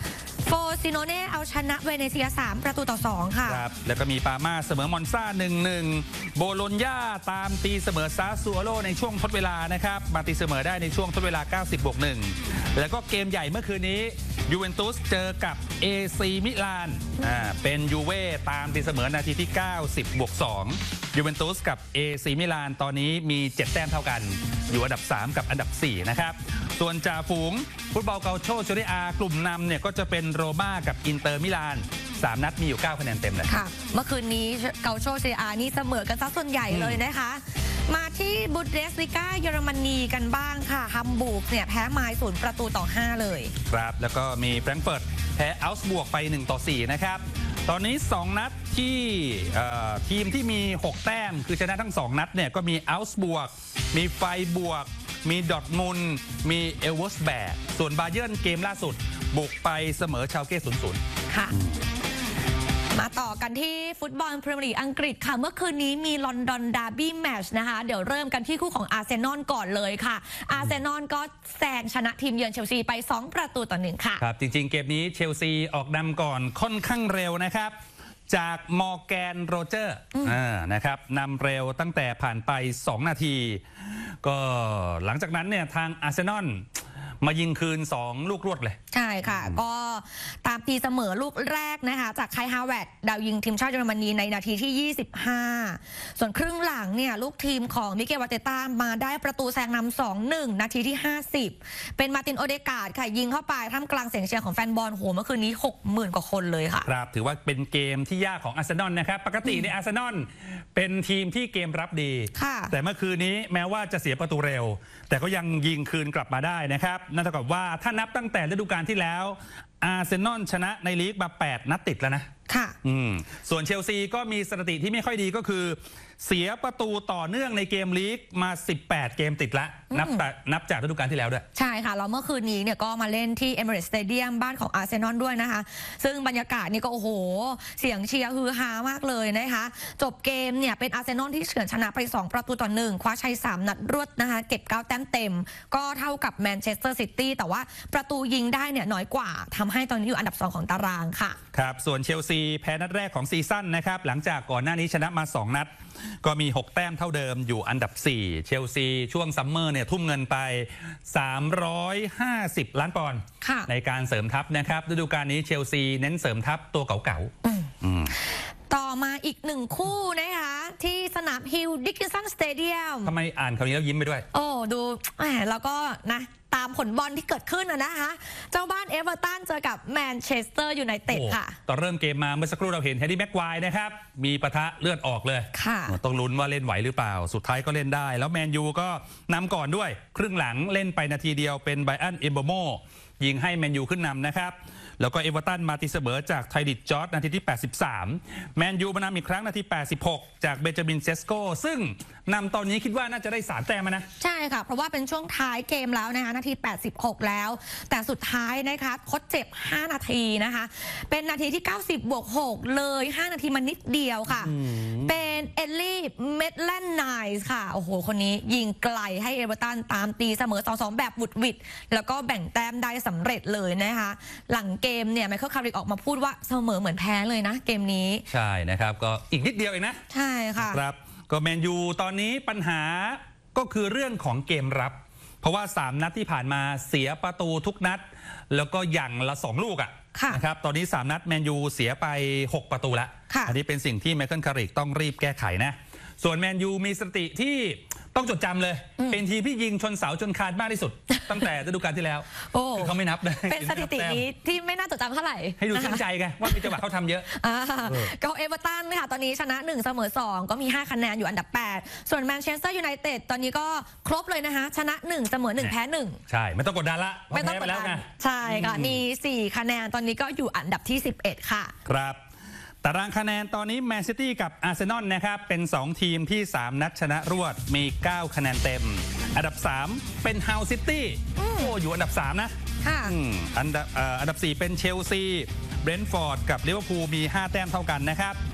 โฟซิโนเน่เอาชนะเวเนเซียสามประตูต่อสองค่ะครับแล้วก็มีปาม่าเสมอมอนซา หนึ่งหนึ่ง โบโลญญาตามตีเสมอซาซัวโรในช่วงทดเวลานะครับมาตีเสมอได้ในช่วงทดเวลา เก้าสิบบวกหนึ่ง แล้วก็เกมใหญ่เมื่อคืนนี้ยูเวนตุสเจอกับ เอ ซี มิลานอ่าเป็นยูเว่ตามตีเสมอนาทีที่ เก้าสิบบวกสอง ยูเวนตุสกับ เอ ซี มิลานตอนนี้มีเจ็ดแต้มเท่ากันอยู่อันดับสามกับอันดับสี่นะครับส่วนจ่าฝูงฟุตบอลเกาโชเซเรีย A กลุ่มนำเนี่ยก็จะเป็นโรม่ากับอินเตอร์มิลานสามนัดมีอยู่เก้าคะแนนเต็มเลยค่ะเมื่อคืนนี้เกาโชเซเรีย A นี่เสมอกันซะส่วนใหญ่เลยนะคะมาที่บุนเดสลิก้าเยอรมนีกันบ้างค่ะฮัมบูร์กเนี่ยแพ้ไมล์ศูนย์ประตูต่อห้าเลยครับแล้วก็มีแฟรงก์เฟิร์ตแพ้อัลส์บวกไปหนึ่งต่อสี่นะครับตอนนี้สองนัดที่ทีมที่มีหกแต้มคือชนะทั้งสองนัดเนี่ยก็มีอัลส์บวกมีไฟบวกมีดอร์ทมุนด์มีเอลเวอร์สแบกส่วนบาเยิร์นเกมล่าสุดบุกไปเสมอชาลเก้ ศูนย์ศูนย์ค่ะมาต่อกันที่ฟุตบอลพรีเมียร์ลีกอังกฤษค่ะเมื่อคืนนี้มีลอนดอนดาร์บี้แมตช์นะคะเดี๋ยวเริ่มกันที่คู่ของอาร์เซนอลก่อนเลยค่ะอาร์เซนอลก็แซงชนะทีมเยือนเชลซีไปสองประตูต่อหนึ่งค่ะครับจริงๆเกมนี้เชลซีออกนำก่อนค่อนข้างเร็วนะครับจากมอร์แกนโรเจอร์นะครับนำเร็วตั้งแต่ผ่านไปสองนาทีก็หลังจากนั้นเนี่ยทางอาร์เซนอลมายิงคืนสองลูกรวดเลยใช่ค่ะก็ตามตีเสมอลูกแรกนะคะจากไคฮาวเวิร์ดดาวยิงทีมชาติเยอรมนีในนาทีที่ยี่สิบห้าส่วนครึ่งหลังเนี่ยลูกทีมของมิเกลวาเตต้ามาได้ประตูแซงนำ สองหนึ่ง นาทีที่ห้าสิบเป็นมาร์ตินโอเดการ์ดค่ะยิงเข้าไปท่ามกลางเสียงเชียร์ของแฟนบอลโหเมื่อคืนนี้ หกหมื่น กว่าคนเลยค่ะครับถือว่าเป็นเกมที่ยากของอาร์เซนอลนะครับปกติในอาร์เซนอลเป็นทีมที่เกมรับดีแต่เมื่อคืนนี้แม้ว่าจะเสียประตูเร็วแต่ก็ยังยิงคืนกลับมาได้นะครับนั่นเท่ากับว่าถ้านับตั้งแต่ฤดูกาลที่แล้วอาร์เซนอลชนะในลีกมาแปดนัดติดแล้วนะค่ะอืมส่วนเชลซีก็มีสถิติที่ไม่ค่อยดีก็คือเสียประตูต่อเนื่องในเกมลีกมาสิบแปดเกมติดละนับแต่นับจากฤดูกาลที่แล้วด้วยใช่ค่ะแล้วเมื่อคืนนี้เนี่ยก็มาเล่นที่ Emirates Stadium บ้านของอาร์เซนอลด้วยนะคะซึ่งบรรยากาศนี่ก็โอ้โหเสียงเชียร์ฮือฮามากเลยนะคะจบเกมเนี่ยเป็นอาร์เซนอลที่เฉือนชนะไปสองประตูต่อหนึ่งคว้าชัยสามนัดรวดนะคะเก็บเก้าแต้มเต็มก็เท่ากับแมนเชสเตอร์ซิตี้แต่ว่าประตูยิงได้เนี่ยน้อยกว่าทำให้ตอนนี้อยู่อันดับสองของตารางค่ะครับส่วนเชลซีแพ้นัดแรกของซีซั่นนะครับหลังจากก่อนหน้านี้ชนะมาสองนัดก็มีหกแต้มเท่าเดิมอยู่อันดับสี่เชลซีช่วงซัมเมอร์เนี่ยทุ่มเงินไปสามร้อยห้าสิบล้านปอนด์ในการเสริมทัพนะครับฤดูกาลนี้เชลซีเน้นเสริมทัพตัวเก่าๆต่อมาอีกหนึ่งคู่นะคะที่สนามฮิลดิกินสันสเตเดียมทำไมอ่านคำนี้แล้วยิ้มไปด้วยโอ้ดูแหมแล้วก็นะตามผลบอลที่เกิดขึ้นนะคะเจ้าบ้านเอเวอร์ตันเจอกับแมนเชสเตอร์ยูไนเต็ดค่ะตอนเริ่มเกมมาเมื่อสักครู่เราเห็นแฮร์รี่แม็กไกวร์นะครับมีปะทะเลือดออกเลยต้องลุ้นว่าเล่นไหวหรือเปล่าสุดท้ายก็เล่นได้แล้วแมนยูก็นำก่อนด้วยครึ่งหลังเล่นไปนาทีเดียวเป็นไบรอันเอมโบโมยิงให้แมนยูขึ้นนำนะครับแล้วก็เอเวอร์ตันมาตีเสมอจากไทดิชจอร์จนาทีที่แปดสิบสามแมนยูมานำอีกครั้งนาทีแปดสิบหกจากเบนจามินเซสโกซึ่งนำตอนนี้คิดว่าน่าจะได้สามแต้มนะใช่ค่ะเพราะว่าเป็นช่วงท้ายเกมแล้วนะคะนาทีแปดสิบหกแล้วแต่สุดท้ายนะคะทดเจ็บห้านาทีนะคะเป็นนาทีที่เก้าสิบบวกหกเลยห้านาทีมันนิดเดียวค่ะเป็นเอลลี่เมดแลนไนส์ค่ะโอ้โหคนนี้ยิงไกลให้เอเวอร์ตันตามตีเสมอ สองสอง แบบบุดหวิดแล้วก็แบ่งแต้มได้สำเร็จเลยนะคะหลังเกมเนี่ยไมเคิลคาริกออกมาพูดว่าเสมอเหมือนแพ้เลยนะเกมนี้ใช่นะครับก็อีกนิดเดียวเองนะใช่ค่ะครับก็แมนยูตอนนี้ปัญหาก็คือเรื่องของเกมรับเพราะว่าสามนัดที่ผ่านมาเสียประตูทุกนัดแล้วก็อย่างละสองลูกอ่ะนะครับตอนนี้สามนัดแมนยูเสียไปหกประตูแล้วอันนี้เป็นสิ่งที่ไมเคิลคาริกต้องรีบแก้ไขนะส่วนแมนยูมีสถิติที่ต้องจดจำเลยเป็นทีมที่ยิงชนเสาจนคานมากที่สุดตั้งแต่ฤดูกาลที่แล้วคือเขาไม่นับเลยเป็นสถิตินี้ที่ไม่น่าจดจำเท่าไหร่ให้ดูชื่นใจไงว่ามีจังหวะเขาทำเยอะก็เอเวอร์ตันค่ะตอนนี้ชนะหนึ่งเสมอสองก็มีห้าคะแนนอยู่อันดับแปดส่วนแมนเชสเตอร์ยูไนเต็ดตอนนี้ก็ครบเลยนะคะชนะหนึ่งเสมอหนึ่งแพ้หนึ่งใช่ไม่ต้องกดดันละไม่ต้องกดดันใช่ค่ะมีสี่คะแนนตอนนี้ก็อยู่อันดับที่สิบเอ็ดค่ะครับตารางคะแนนตอนนี้แมนซิตี้กับอาร์เซนอลนะครับเป็นสองทีมที่สามนัดชนะรวดมีเก้าคะแนนเต็มอันดับสามเป็นฮาวซิตี้โอ้อยู่อันดับสามนะอันดับอันดับสี่เป็นเชลซีเบรนท์ฟอร์ดกับลิเวอร์พูลมีห้าแต้มเท่ากันนะครับ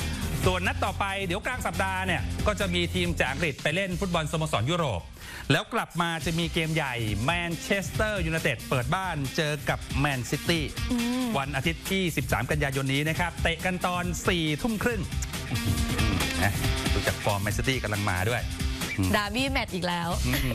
ส่วนนัดต่อไปเดี๋ยวกลางสัปดาห์เนี่ยก็จะมีทีมจากอังกฤษไปเล่นฟุตบอลสโมสรยุโรปแล้วกลับมาจะมีเกมใหญ่แมนเชสเตอร์ยูไนเต็ดเปิดบ้านเจอกับแมนซิตี้วันอาทิตย์ที่สิบสามกันยายนนี้นะครับเตะกันตอนสี่ทุ่มครึ่งนะดูจากฟอร์มแมนซิตี้กำลังมาด้วยดาร์บี้แมตช์อีกแล้ว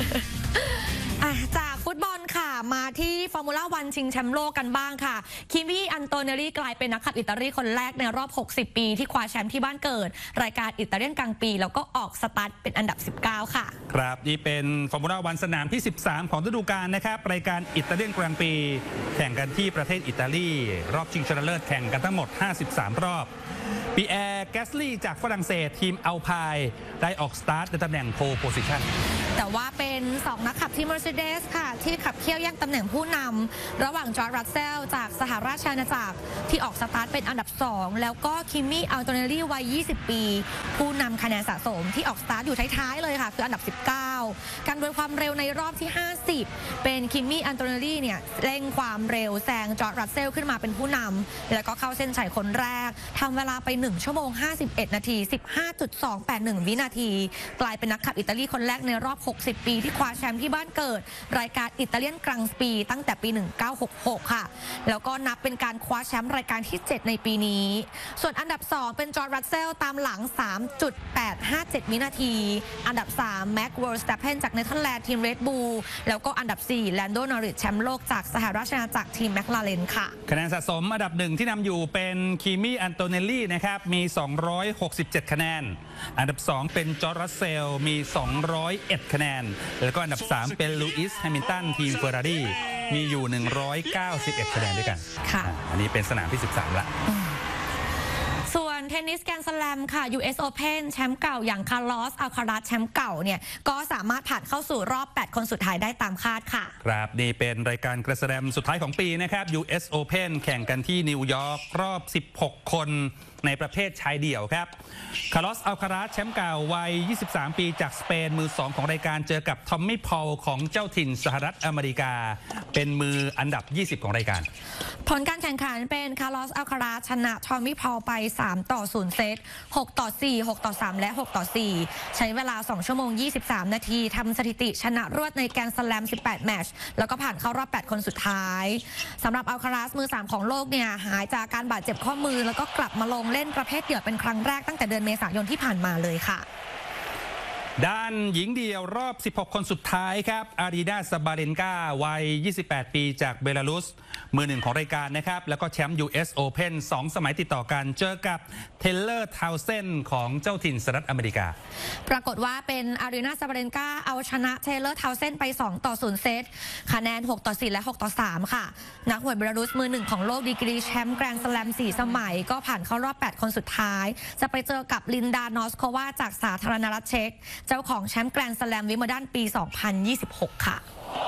จากฟุตบอลค่ะมาที่ฟอร์มูล่าวันชิงแชมป์โลกกันบ้างค่ะคิมมี่อันโตเนลลี่กลายเป็นนักขับอิตาลีคนแรกในรอบหกสิบปีที่คว้าแชมป์ที่บ้านเกิดรายการอิตาเลียนกลางปีแล้วก็ออกสตาร์ทเป็นอันดับสิบเก้าค่ะครับนี่เป็นฟอร์มูล่าวันสนามที่สิบสามของฤดูกาลนะครับรายการอิตาเลียนกลางปีแข่งกันที่ประเทศอิตาลีรอบชิงชนะเลิศแข่งกันทั้งหมดห้าสิบสามรอบปีแอร์แกสลี่จากฝรั่งเศสทีมอัลไพน์ได้ออกสตาร์ทในตำแหน่งโพลโพซิชันแต่ว่าเป็นสองนักขับที่ Mercedes ค่ะที่ขับเคี่ยวแย่งตำแหน่งผู้นำระหว่างจอร์จ รัสเซลจากสหราชอาณาจักรที่ออกสตาร์ทเป็นอันดับสองแล้วก็คิมมี่อัลโตเนลลี่วัยยี่สิบปีผู้นำคะแนนสะสมที่ออกสตาร์ทอยู่ท้ายๆเลยค่ะคืออันดับสิบเก้าการโดยความเร็วในรอบที่ห้าสิบเป็นคิมมี่อัลโตเนลลี่เนี่ยเร่งความเร็วแซงจอร์จ รัสเซลขึ้นมาเป็นผู้นำแล้วก็เข้าเส้นชัยคนแรกทำเวลาไปหนึ่งชั่วโมงห้าสิบเอ็ดนาที สิบห้าจุดสองแปดหนึ่ง วินาทีกลายเป็นนักขับอิตาลีคนแรกในรอบหกสิบปีที่คว้าแชมป์ที่บ้านเกิดรายการอิตาเลียนกรังปีตั้งแต่ปีหนึ่งพันเก้าร้อยหกสิบหกค่ะแล้วก็นับเป็นการคว้าแชมป์รายการที่เจ็ดในปีนี้ส่วนอันดับสองเป็นจอร์จ รัสเซลตามหลัง สามจุดแปดห้าเจ็ด วินาทีอันดับสามแม็กซ์ เวอร์สแตปเพนจากเนเธอร์แลนด์ทีม เรดบูลแล้วก็อันดับสี่แลนโด นอริสแชมป์โลกจากสหราชอาณาจักรทีมแมคลาเรนค่ะคะแนนสะสมอันดับหนึ่งที่นำอยู่เป็นคิมมี่อันโตเนลลี่นะครับมีสองร้อยหกสิบเจ็ดคะแนนอันดับสองเป็นจอร์จ รัสเซลมีสองร้อยเอ็ดคะแนนแล้วก็อันดับสามเป็นลูอิส แฮมิลตันทีมเฟอร์รารี่มีอยู่หนึ่งร้อยเก้าสิบเอ็ดคะแนนด้วยกันค่ะอันนี้เป็นสนามที่สิบสามละส่วนเทนนิสแกรนด์สแลมค่ะ ยู เอส Open แชมป์เก่าอย่างคาร์ลอส อัลคาราสแชมป์เก่าเนี่ยก็สามารถผ่านเข้าสู่รอบแปดคนสุดท้ายได้ตามคาดค่ะครับนี่เป็นรายการแกรนด์สแลมสุดท้ายของปีนะครับ ยู เอส Open แข่งกันที่นิวยอร์กรอบสิบหกคนในประเภทชายเดี่ยวครับคาร์ลอส อัลคาราสแชมป์เก่าวัยยี่สิบสามปีจากสเปนมือสองของรายการเจอกับทอมมี่พอลของเจ้าถิ่นสหรัฐอเมริกาเป็นมืออันดับยี่สิบของรายการผลการแข่งขันเป็นคาร์ลอส อัลคาราสชนะทอมมี่พอลไปสามต่อศูนย์เซตหกต่อสี่ หกต่อสามและหกต่อสี่ใช้เวลาสองชั่วโมงยี่สิบสามนาทีทำสถิติชนะรวดในแกรนด์สแลมสิบแปดแมตช์แล้วก็ผ่านเข้ารอบแปดคนสุดท้ายสำหรับอัลคาราสมือสามของโลกเนี่ยหายจากการบาดเจ็บข้อมือแล้วก็กลับมาลงเล่นประเภทเดี่ยวเป็นครั้งแรกตั้งแต่เดือนเมษายนที่ผ่านมาเลยค่ะด้านหญิงเดี่ยวรอบสิบหกคนสุดท้ายครับอารีนา ซาบาเลนกาวัยยี่สิบแปดปีจากเบลารุสมือหนึ่งของรายการนะครับแล้วก็แชมป์ ยู เอส Open สองสมัยติดต่อกันเจอกับเทเลอร์ ทาวเซนของเจ้าถิ่นสหรัฐอเมริกาปรากฏว่าเป็นอารีนา ซาบาเลนกาเอาชนะเทเลอร์ ทาวเซนไปสองต่อศูนย์เซตคะแนนหกต่อสี่และหกต่อสามค่ะนักมวยเบลารุสมือหนึ่งของโลกดีกรีแชมป์แกรนด์สแลมสี่สมัยก็ผ่านเข้ารอบแปดคนสุดท้ายจะไปเจอกับลินดา นอสโควาจากสาธารณรัฐเช็กเจ้าของแชมป์แกรนด์สแลมวิมเบิลดันปีสองพันยี่สิบหกค่ะ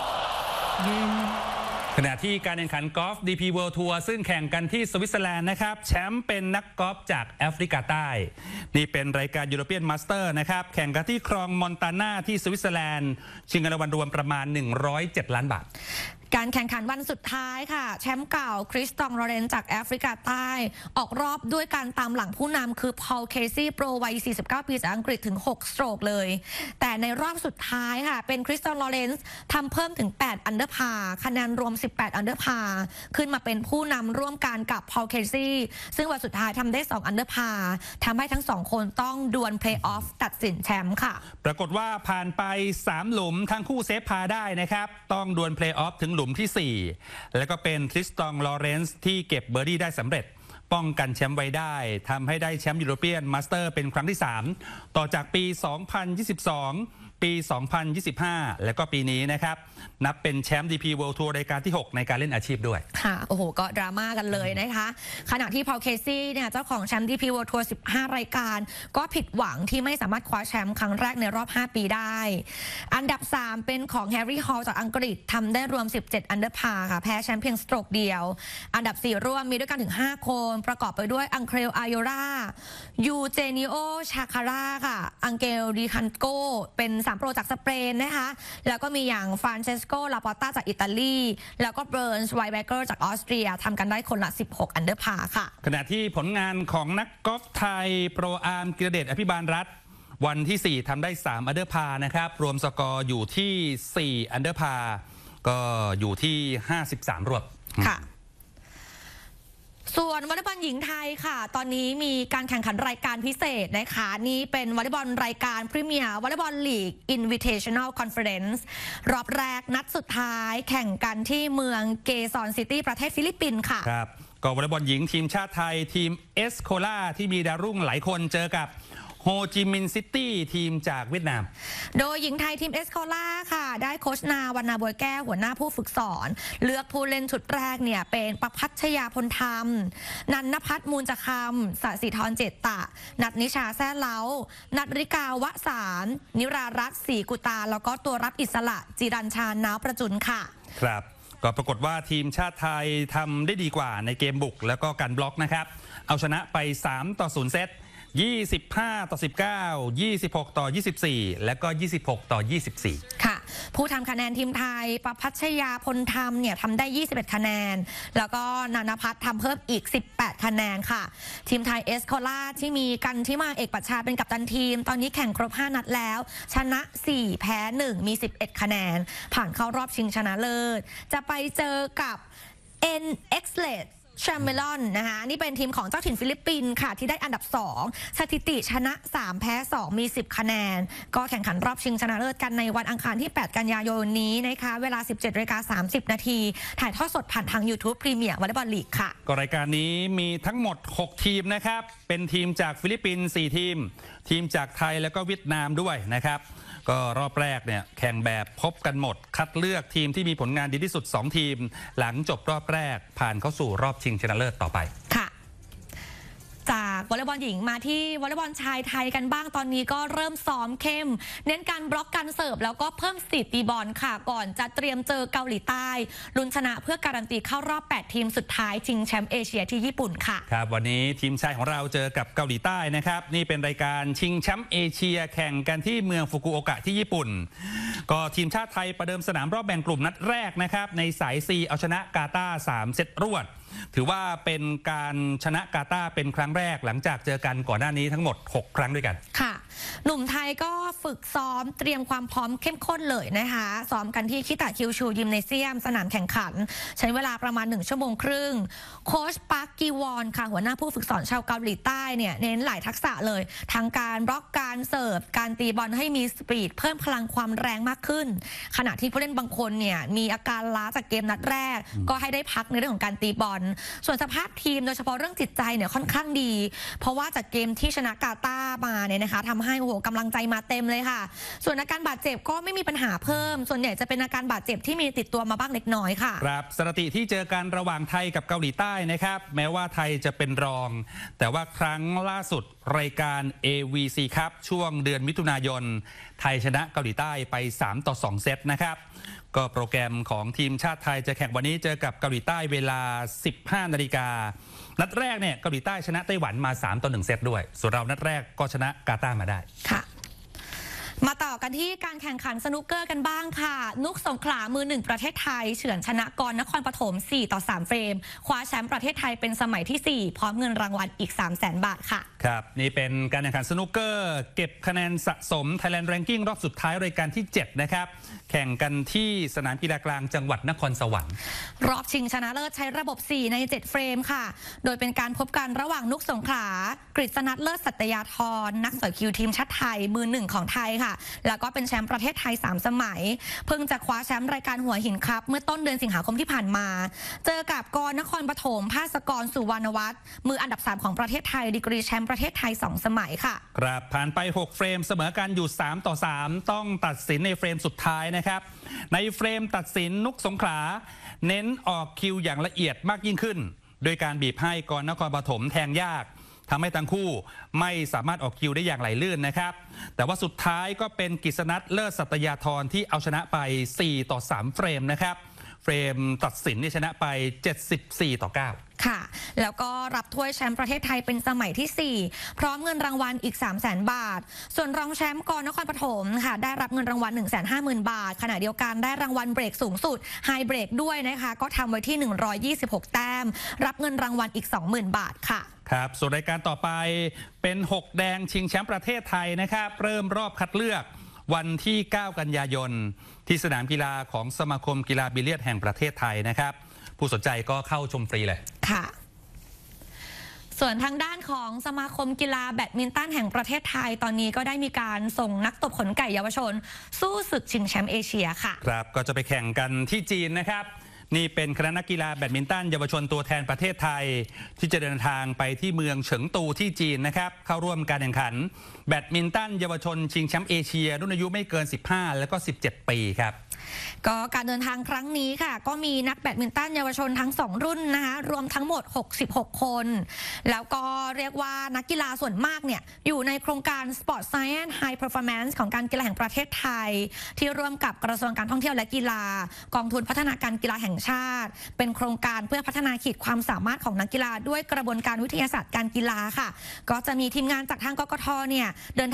ขณะที่การแข่งขันกอล์ฟ ดี พี World Tour ซึ่งแข่งกันที่สวิตเซอร์แลนด์นะครับแชมป์เป็นนักกอล์ฟจากแอฟริกาใต้นี่เป็นรายการยูโรเปียนมาสเตอร์นะครับแข่งกันที่คลองมอนตานาที่สวิตเซอร์แลนด์ชิงเงินรางวัลรวมประมาณหนึ่งร้อยเจ็ดล้านบาทการแข่งขันวันสุดท้ายค่ะแชมป์เก่าคริสตอง ลอเรนซ์จากแอฟริกาใต้ออกรอบด้วยการตามหลังผู้นำคือพอล เคซี่โปรวัยสี่สิบเก้าปีจากอังกฤษถึงหกสโตรกเลยแต่ในรอบสุดท้ายค่ะเป็นคริสตอง ลอเรนซ์ทำเพิ่มถึงแปดอันเดอร์พาร์คะแนนรวมสิบแปดอันเดอร์พาร์ขึ้นมาเป็นผู้นำร่วมกันกับพอล เคซี่ซึ่งวันสุดท้ายทำได้สองอันเดอร์พาร์ทำให้ทั้งสองคนต้องดวลเพลย์ออฟตัดสินแชมป์ค่ะปรากฏว่าผ่านไปสามหลุมทั้งคู่เซฟพาได้นะครับต้องดวลเพลย์ออฟถึงหลุมที่สี่แล้วก็เป็นทริสตอง ลอเรนซ์ที่เก็บเบอร์ดี้ได้สำเร็จป้องกันแชมป์ไว้ได้ทำให้ได้แชมป์ยูโรเปียนมาสเตอร์เป็นครั้งที่สามต่อจากปี สองพันยี่สิบสองปี สองพันยี่สิบห้า แล้วก็ปีนี้นะครับนับเป็นแชมป์ ดี พี World Tour รายการที่หกในการเล่นอาชีพด้วยค่ะโอ้โหก็ดราม่ากันเลยนะคะขณะที่พอล เคซี่เนี่ยเจ้าของแชมป์ ดี พี World Tour สิบห้ารายการก็ผิดหวังที่ไม่สามารถคว้าแชมป์ครั้งแรกในรอบห้าปีได้อันดับสามเป็นของแฮร์รี่ ฮอลล์จากอังกฤษทำได้รวมสิบเจ็ดอันเดอร์พาร์ค่ะแพ้แชมป์เพียงสโตรกเดียวอันดับสี่ร่วมมีด้วยกันถึงห้าคนประกอบไปด้วยอังเคล อาโยรายูเจนิโอ ชาคาร่าค่ะอังเกล ดิคันโกเป็นสามามโปรจากสเปนนะคะแล้วก็มีอย่างฟรานเชสโกลาปอตตาจากอิตาลีแล้วก็เบิร์นส์ไวเบเกอร์จากออสเตรียทำกันได้คนละสิบหกอันเดอร์พาค่ะขณะที่ผลงานของนักกอล์ฟไทยโปรอาร์มกิรเดชอภิบาลรัตน์วันที่สี่ทำได้สามอันเดอร์พานะครับรวมสกอร์อยู่ที่สี่อันเดอร์พาก็อยู่ที่ห้าสิบสามรวบค่ะส่วนวอลเลย์บอลหญิงไทยค่ะตอนนี้มีการแข่งขันรายการพิเศษนะคะนี่เป็นวอลเลย์บอลรายการพรีเมียร์วอลเลย์บอลลีก Invitational Conference รอบแรกนัดสุดท้ายแข่งกันที่เมืองเกซอนซิตี้ประเทศฟิลิปปินส์ค่ะครับก็วอลเลย์บอลหญิงทีมชาติไทยทีมเอสโคลาที่มีดาวรุ่งหลายคนเจอกับโฮจิมินห์ซิตี้ทีมจากเวียดนามโดยหญิงไทยทีมเอสโคล่าค่ะได้โค้ชนาวรรณบัวแก้วหัวหน้าผู้ฝึกสอนเลือกผู้เล่นชุดแรกเนี่ยเป็นประพัชยาพลธรรมนันนภัทรมูลจคำสศิธรเจตตะนัทนิชาแซ่เล้านัทริกาวะสารนิรารัตน์ศรีกุตาแล้วก็ตัวรับอิสระจิรัญชาณาวประจุนค่ะครับก็ปรากฏว่าทีมชาติไทยทำได้ดีกว่าในเกมบุกแล้วก็การบล็อกนะครับเอาชนะไปสามต่อศูนย์เซตยี่สิบห้าต่อสิบเก้า ยี่สิบหกต่อยี่สิบสี่และก็ยี่สิบหกต่อยี่สิบสี่ค่ะผู้ทำคะแนนทีมไทยประพัชยาพลธรรมเนี่ยทำได้ยี่สิบเอ็ดคะแนนแล้วก็นันภัทรทำเพิ่มอีกสิบแปดคะแนนค่ะทีมไทยเอสโคล่าที่มีกันที่มาเอกปัชชาเป็นกัปตันทีมตอนนี้แข่งครบห้านัดแล้วชนะสี่แพ้หนึ่งมีสิบเอ็ดคะแนนผ่านเข้ารอบชิงชนะเลิศจะไปเจอกับ เอ็น เอ็กซ์ แอล แชมเบลอนนะคะนี่เป็นทีมของเจ้าถิ่นฟิลิปปินส์ค่ะที่ได้อันดับสองสถิติชนะสามแพ้สองมีสิบคะแนนก็แข่งขันรอบชิงชนะเลิศกันในวันอังคารที่แปดกันยายนนี้นะคะเวลา สิบเจ็ดนาฬิกาสามสิบนาทีถ่ายทอดสดผ่านทาง YouTube พรีเมียร์วอลเลย์บอลลีกค่ะก็รายการนี้มีทั้งหมดหกทีมนะครับเป็นทีมจากฟิลิปปินส์สี่ทีมทีมจากไทยแล้วก็เวียดนามด้วยนะครับก็รอบแรกเนี่ยแข่งแบบพบกันหมดคัดเลือกทีมที่มีผลงานดีที่สุดสองทีมหลังจบรอบแรกผ่านเข้าสู่รอบชิงชนะเลิศต่อไปค่ะจากวอลเลย์บอลหญิงมาที่วอลเลย์บอลชายไทยกันบ้างตอนนี้ก็เริ่มซ้อมเข้มเน้นการบล็อกการเสิร์ฟแล้วก็เพิ่มสปีดตีบอลค่ะก่อนจะเตรียมเจอเกาหลีใต้ลุ้นชนะเพื่อการันตีเข้ารอบแปดทีมสุดท้ายชิงแชมป์เอเชียที่ญี่ปุ่นค่ะครับวันนี้ทีมชายของเราเจอกับเกาหลีใต้นะครับนี่เป็นรายการชิงแชมป์เอเชียแข่งกันที่เมืองฟุกุโอกะที่ญี่ปุ่นก็ทีมชาติไทยประเดิมสนามรอบแบ่งกลุ่มนัดแรกนะครับในสาย C เอาชนะกาตาร์สามเซตรวดถือว่าเป็นการชนะกาตาร์เป็นครั้งแรกหลังจากเจอกันก่อนหน้านี้ทั้งหมดหกครั้งด้วยกันค่ะหนุ่มไทยก็ฝึกซ้อมเตรียมความพร้อมเข้มข้นเลยนะคะซ้อมกันที่คิตะคิวชูยิมเนเซียมสนามแข่งขันใช้เวลาประมาณหนึ่งชั่วโมงครึ่งโค้ชปาร์คกีวอนค่ะหัวหน้าผู้ฝึกสอนชาวเกาหลีใต้เนี่ยเน้นหลายทักษะเลยทั้งการบล็อกการเสิร์ฟการตีบอลให้มีสปีดเพิ่มพลังความแรงมากขึ้นขณะที่ผู้เล่นบางคนเนี่ยมีอาการล้าจากเกมนัดแรกก็ให้ได้พักในเรื่องของการตีบอลส่วนสภาพทีมโดยเฉพาะเรื่องจิตใจเนี่ยค่อนข้างดีเพราะว่าจากเกมที่ชนะกาตาร์มาเนี่ยนะคะทำให้โอ้โหกำลังใจมาเต็มเลยค่ะส่วนอาการบาดเจ็บก็ไม่มีปัญหาเพิ่มส่วนใหญ่จะเป็นอาการบาดเจ็บที่มีติดตัวมาบ้างเล็กน้อยค่ะครับสถิติที่เจอกันระหว่างไทยกับเกาหลีใต้นะครับแม้ว่าไทยจะเป็นรองแต่ว่าครั้งล่าสุดรายการ เอ วี ซี Cup ช่วงเดือนมิถุนายนไทยชนะเกาหลีใต้ไปสามต่อสองเซตนะครับก็โปรแกรมของทีมชาติไทยจะแข่งวันนี้เจอกับเกาหลีใต้เวลา สิบห้านาฬิกานัดแรกเนี่ยเกาหลีใต้ชนะไต้หวันมาสามต่อหนึ่งเซตด้วยส่วนเรานัดแรกก็ชนะกาตาร์มาได้ค่ะมาต่อกันที่การแข่งขันสนุกเกอร์กันบ้างค่ะนุกสงขลามือหนึ่งประเทศไทยเฉือนชนะกรนครปฐมสี่ต่อสามเฟรมคว้าแชมป์ประเทศไทยเป็นสมัยที่สี่พร้อมเงินรางวัลอีก สามแสน บาทค่ะครับนี่เป็นการแข่งขันสนุกเกอร์เก็บคะแนนสะสม Thailand Ranking รอบสุดท้ายรายการที่เจ็ดนะครับแข่งกันที่สนามกีฬากลางจังหวัดนครสวรรค์รอบชิงชนะเลิศใช้ระบบสี่ในเจ็ดเฟรมค่ะโดยเป็นการพบกันระหว่างนุกสงขลากฤษณัทเลิศสัตยาธรนักสอยคิวทีมชาติไทยมือหนึ่งของไทยค่ะแล้วก็เป็นแชมป์ประเทศไทยสามสมัยเพิ่งจะคว้าแชมป์รายการหัวหินคัพเมื่อต้นเดือนสิงหาคมที่ผ่านมาเจอกับกรนครปฐมภาสกรสุวรรณวัฒน์มืออันดับสามของประเทศไทยดีกรีแชมป์ประเทศไทยสองสมัยค่ะครับผ่านไปหกเฟรมเสมอกันอยู่สามต่อสามต้องตัดสินในเฟรมสุดท้ายนะครับในเฟรมตัดสินนุกสงขลาเน้นออกคิวอย่างละเอียดมากยิ่งขึ้นโดยการบีบให้กรนครปฐมแทงยากทำให้ทั้งคู่ไม่สามารถออกคิวได้อย่างไหลลื่นนะครับแต่ว่าสุดท้ายก็เป็นกฤษณัทเลิศสัตยาธรที่เอาชนะไปสี่ต่อสามเฟรมนะครับเฟรมตัดสินเนี่ยชนะไปเจ็ดสิบสี่ต่อเก้าค่ะแล้วก็รับถ้วยแชมป์ประเทศไทยเป็นสมัยที่สี่พร้อมเงินรางวัลอีก สามแสน บาทส่วนรองแชมป์กนครปฐมค่ะได้รับเงินรางวัล หนึ่งแสนห้าหมื่น บาทขณะเดียวกันได้รางวัลเบรกสูงสุดไฮเบรกด้วยนะคะก็ทำไว้ที่หนึ่งร้อยยี่สิบหกแต้มรับเงินรางวัลอีก สองหมื่น บาทค่ะครับส่วนรายการต่อไปเป็นหกแดงชิงแชมป์ประเทศไทยนะครับเริ่มรอบคัดเลือกวันที่เก้ากันยายนที่สนามกีฬาของสมาคมกีฬาบิลเลียดแห่งประเทศไทยนะครับผู้สนใจก็เข้าชมฟรีเลยค่ะส่วนทางด้านของสมาคมกีฬาแบดมินตันแห่งประเทศไทยตอนนี้ก็ได้มีการส่งนักตบขนไก่เยาวชนสู้ศึกชิงแชมป์เอเชียค่ะครับก็จะไปแข่งกันที่จีนนะครับนี่เป็นคณะนักกีฬาแบดมินตันเยาวชนตัวแทนประเทศไทยที่จะเดินทางไปที่เมืองเฉิงตูที่จีนนะครับเข้าร่วมการแข่งขันแบดมินตันเยาวชนชิงแชมป์เอเชียรุ่นอายุไม่เกินสิบห้าแล้วก็สิบเจ็ดปีครับก็การเดินทางครั้งนี้ค่ะก็มีนักแบดมินตันเยาวชนทั้งสองรุ่นนะคะรวมทั้งหมดหกสิบหกคนแล้วก็เรียกว่านักกีฬาส่วนมากเนี่ยอยู่ในโครงการ Sport Science High Performance ของการกีฬาแห่งประเทศไทยที่ร่วมกับกระทรวงการท่องเที่ยวและกีฬากองทุนพัฒนาการกีฬาแห่งชาติเป็นโครงการเพื่อพัฒนาขีดความสามารถของนักกีฬาด้วยกระบวนการวิทยาศาสตร์การกีฬาค่ะก็จะมีทีมงานจากทางกกทเนี่ยเดิน